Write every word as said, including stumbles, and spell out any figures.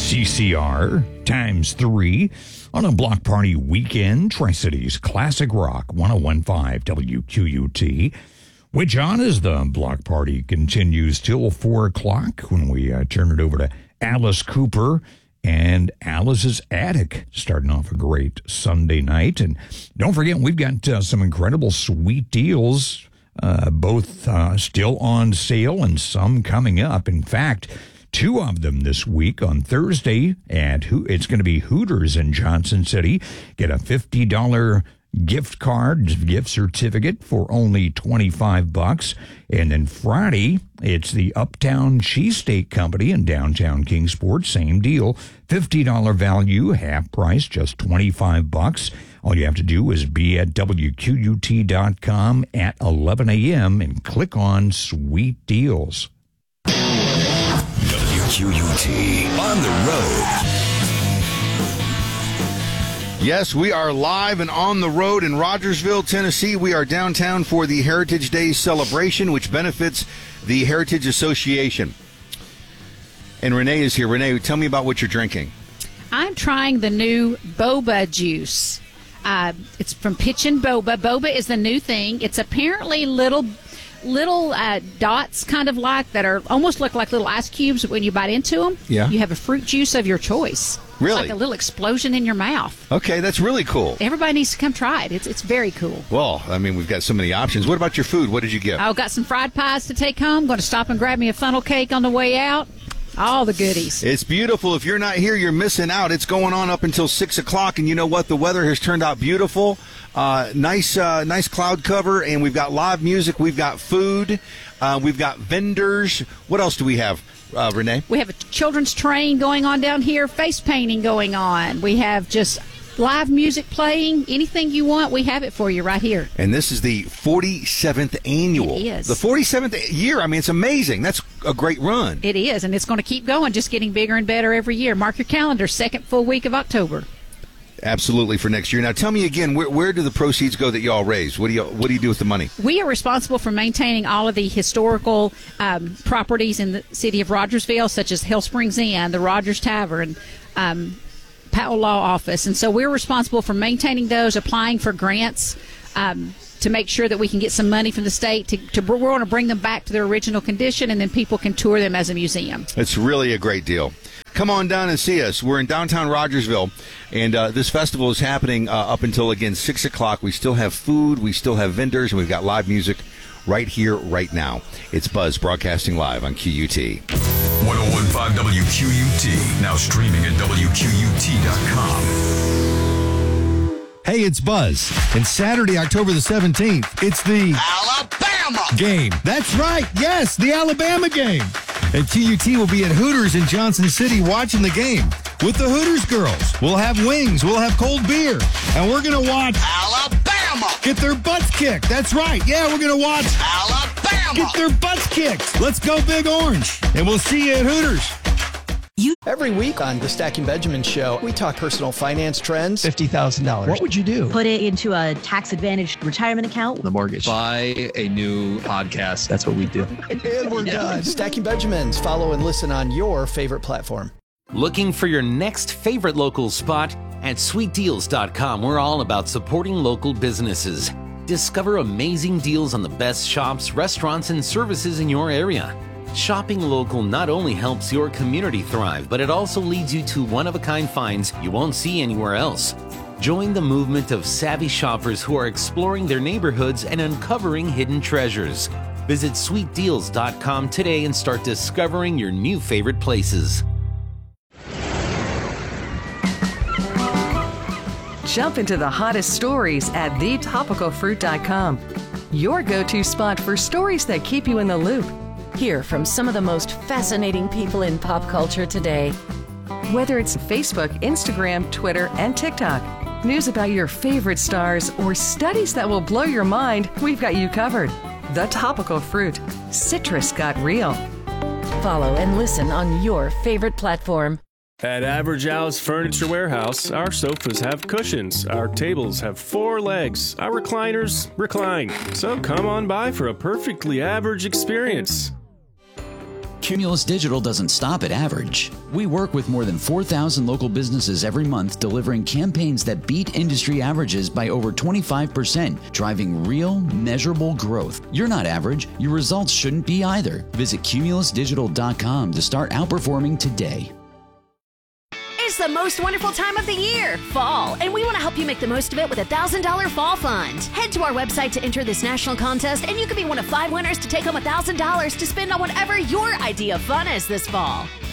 C C R times three on a block party weekend. Tri-Cities Classic Rock one oh one point five W Q U T. Which on as the block party continues till four o'clock when we uh, turn it over to Alice Cooper and Alice's Attic, starting off a great Sunday night. And don't forget, we've got uh, some incredible sweet deals, uh, both uh, still on sale and some coming up. In fact, two of them this week on Thursday at Ho- it's going to be Hooters in Johnson City. Get a fifty dollars gift card, gift certificate for only twenty-five bucks. And then Friday, it's the Uptown Cheesesteak Company in downtown Kingsport. Same deal, fifty dollars value, half price, just twenty-five bucks. All you have to do is be at W Q U T dot com at eleven a.m. and click on Sweet Deals. W Q U T on the road. Yes, we are live and on the road in Rogersville, Tennessee. We are downtown for the Heritage Day celebration, which benefits the Heritage Association. And Renee is here. Renee, tell me about what you're drinking. I'm trying the new boba juice. Uh, it's from Pitchin' Boba. Boba is the new thing. It's apparently little little uh, dots kind of like that are almost look like little ice cubes when you bite into them. Yeah. You have a fruit juice of your choice. Really? It's like a little explosion in your mouth. Okay, that's really cool. Everybody needs to come try it. It's it's very cool. Well, I mean, we've got so many options. What about your food? What did you get? I've got some fried pies to take home. Going to stop and grab me a funnel cake on the way out. All the goodies. It's beautiful. If you're not here, you're missing out. It's going on up until six o'clock, and you know what? The weather has turned out beautiful. Uh, nice, uh, nice cloud cover, and we've got live music. We've got food. Uh, we've got vendors. What else do we have, uh, Renee? We have a children's train going on down here, face painting going on. We have just live music playing. Anything you want, we have it for you right here. And this is the forty-seventh annual. It is. The forty-seventh year. I mean, it's amazing. That's a great run. It is, and it's going to keep going, just getting bigger and better every year. Mark your calendar, second full week of October. Absolutely, for next year. Now, tell me again, where, where do the proceeds go that y'all raise? What do you What do you do with the money? We are responsible for maintaining all of the historical um, properties in the city of Rogersville, such as Hill Springs Inn, the Rogers Tavern, um, Powell Law Office. And so we're responsible for maintaining those, applying for grants um, to make sure that we can get some money from the state. To, to We're going to bring them back to their original condition, and then people can tour them as a museum. It's really a great deal. Come on down and see us. We're in downtown Rogersville, and uh, this festival is happening uh, up until, again, six o'clock. We still have food, we still have vendors, and we've got live music right here, right now. It's Buzz broadcasting live on Q U T. one oh one point five W Q U T, now streaming at W Q U T dot com. Hey, it's Buzz, and Saturday, October the seventeenth, it's the Alabama game. That's right, yes, the Alabama game. And Q U T will be at Hooters in Johnson City watching the game with the Hooters girls. We'll have wings, we'll have cold beer, and we're going to watch Alabama get their butts kicked. That's right, yeah, we're going to watch Alabama get their butts kicked. Let's go Big Orange, and we'll see you at Hooters. Every week on the Stacking Benjamin Show, we talk personal finance trends. fifty thousand dollars. What would you do? Put it into a tax-advantaged retirement account. The mortgage. Buy a new podcast. That's what we do. And we're done. Stacking Benjamins. Follow and listen on your favorite platform. Looking for your next favorite local spot? At sweet deals dot com, we're all about supporting local businesses. Discover amazing deals on the best shops, restaurants, and services in your area. Shopping local not only helps your community thrive, but it also leads you to one-of-a-kind finds you won't see anywhere else. Join the movement of savvy shoppers who are exploring their neighborhoods and uncovering hidden treasures. Visit sweet deals dot com today and start discovering your new favorite places. Jump into the hottest stories at the topical fruit dot com. Your go-to spot for stories that keep you in the loop. Hear from some of the most fascinating people in pop culture today. Whether it's Facebook, Instagram, Twitter, and TikTok, news about your favorite stars, or studies that will blow your mind, we've got you covered. The Topical Fruit. Citrus got real. Follow and listen on your favorite platform. At Average Al's Furniture Warehouse, our sofas have cushions, our tables have four legs, our recliners recline. So come on by for a perfectly average experience. Cumulus Digital doesn't stop at average. We work with more than four thousand local businesses every month, delivering campaigns that beat industry averages by over twenty-five percent, driving real, measurable growth. You're not average. Your results shouldn't be either. Visit cumulus digital dot com to start outperforming today. It's the most wonderful time of the year, fall, and we want to help you make the most of it with a one thousand dollars Fall Fund. Head to our website to enter this national contest, and you could be one of five winners to take home one thousand dollars to spend on whatever your idea of fun is this fall.